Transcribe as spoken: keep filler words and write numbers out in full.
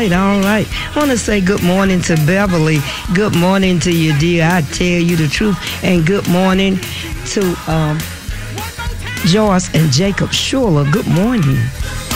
right, all right. I want to say good morning to Beverly. Good morning to you, dear. I tell you the truth. And good morning to um, Joyce and Jacob Schuler. Good morning.